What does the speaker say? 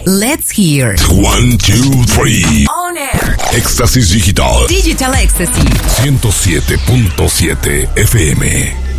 Let's hear. 1, 2, 3. On air. Éxtasis Digital. Digital Ecstasy. 107.7 FM.